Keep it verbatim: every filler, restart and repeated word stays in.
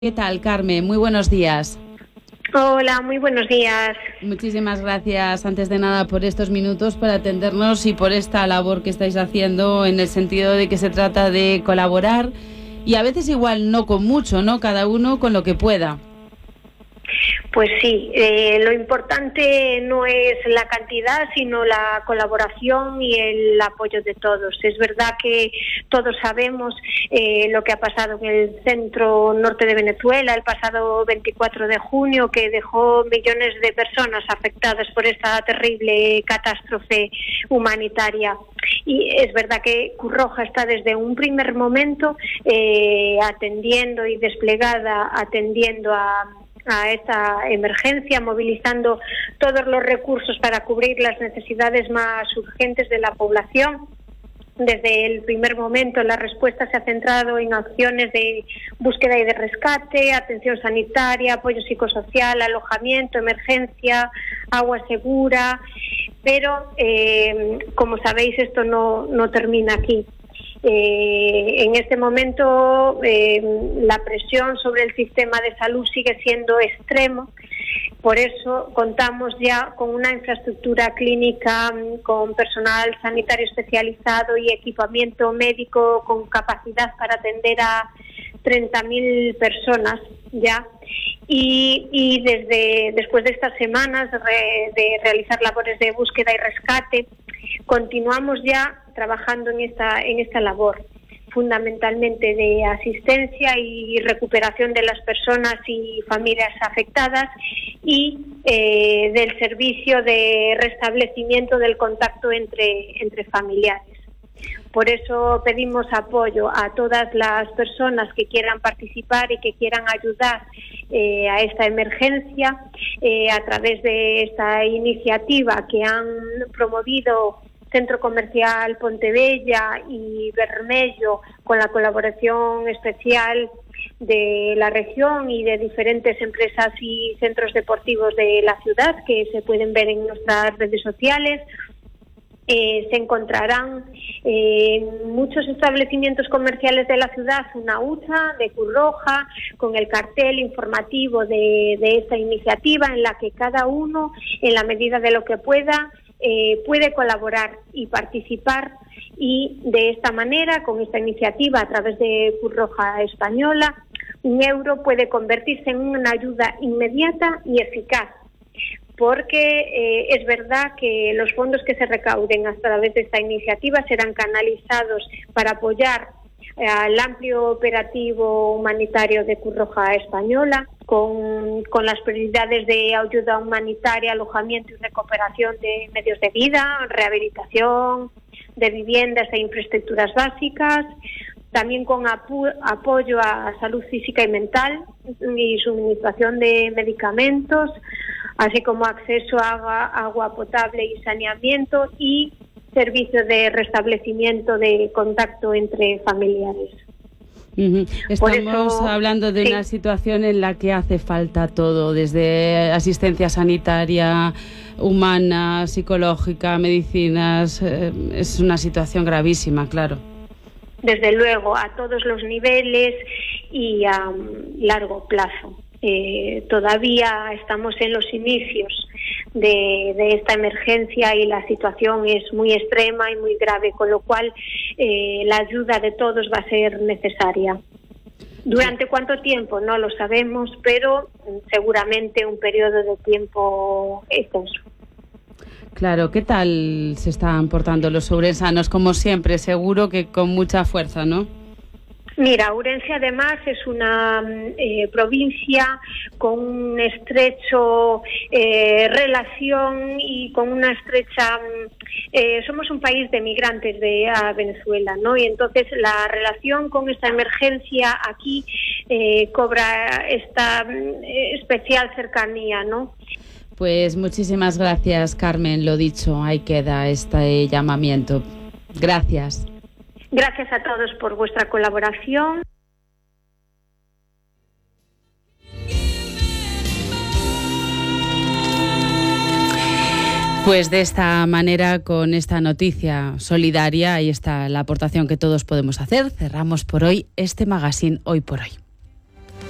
¿Qué tal, Carmen? Muy buenos días. Hola, muy buenos días. Muchísimas gracias, antes de nada, por estos minutos para atendernos y por esta labor que estáis haciendo, en el sentido de que se trata de colaborar y a veces igual no con mucho, ¿no? Cada uno con lo que pueda. Pues sí, eh, lo importante no es la cantidad, sino la colaboración y el apoyo de todos. Es verdad que todos sabemos eh, lo que ha pasado en el centro norte de Venezuela el pasado veinticuatro de junio, que dejó millones de personas afectadas por esta terrible catástrofe humanitaria. Y es verdad que Cruz Roja está desde un primer momento eh, atendiendo y desplegada, atendiendo a... a esta emergencia, movilizando todos los recursos para cubrir las necesidades más urgentes de la población. Desde el primer momento la respuesta se ha centrado en acciones de búsqueda y de rescate, atención sanitaria, apoyo psicosocial, alojamiento, emergencia, agua segura, pero eh, como sabéis esto no, no termina aquí. Eh, en este momento eh, la presión sobre el sistema de salud sigue siendo extremo, por eso contamos ya con una infraestructura clínica, con personal sanitario especializado y equipamiento médico con capacidad para atender a treinta mil personas ya. Y, y desde después de estas semanas re, de realizar labores de búsqueda y rescate, continuamos ya trabajando en esta en esta labor, fundamentalmente de asistencia y recuperación de las personas y familias afectadas y eh, del servicio de restablecimiento del contacto entre, entre familiares. Por eso pedimos apoyo a todas las personas que quieran participar y que quieran ayudar eh, a esta emergencia eh, a través de esta iniciativa que han promovido Centro Comercial Pontebella y Bermello, con la colaboración especial de la región y de diferentes empresas y centros deportivos de la ciudad, que se pueden ver en nuestras redes sociales. Eh, se encontrarán en eh, muchos establecimientos comerciales de la ciudad una hucha de Cruz Roja con el cartel informativo de, de esta iniciativa, en la que cada uno, en la medida de lo que pueda, eh, puede colaborar y participar, y de esta manera, con esta iniciativa a través de Cruz Roja Española, un euro puede convertirse en una ayuda inmediata y eficaz. Porque eh, es verdad que los fondos que se recauden a través de esta iniciativa serán canalizados para apoyar eh, al amplio operativo humanitario de Cruz Roja Española, con, con las prioridades de ayuda humanitaria, alojamiento y recuperación de medios de vida, rehabilitación de viviendas e infraestructuras básicas, también con apu- apoyo a salud física y mental y suministración de medicamentos, así como acceso a agua, agua potable y saneamiento y servicio de restablecimiento de contacto entre familiares. Uh-huh. Estamos eso, hablando de sí. Una situación en la que hace falta todo, desde asistencia sanitaria, humana, psicológica, medicinas. Eh, es una situación gravísima, claro. Desde luego, a todos los niveles y a um, largo plazo. Eh, todavía estamos en los inicios de, de esta emergencia y la situación es muy extrema y muy grave, con lo cual eh, la ayuda de todos va a ser necesaria. ¿Durante cuánto tiempo? No lo sabemos, pero seguramente un periodo de tiempo extenso. Claro, ¿qué tal se están portando los ourensanos? Como siempre, seguro que con mucha fuerza, ¿no? Mira, Ourense además es una eh, provincia con un estrecho eh, relación y con una estrecha... Eh, somos un país de migrantes de a Venezuela, ¿no? Y entonces la relación con esta emergencia aquí eh, cobra esta eh, especial cercanía, ¿no? Pues muchísimas gracias, Carmen. Lo dicho, ahí queda este llamamiento. Gracias. Gracias a todos por vuestra colaboración. Pues de esta manera, con esta noticia solidaria, ahí está la aportación que todos podemos hacer. Cerramos por hoy este magazine Hoy por Hoy.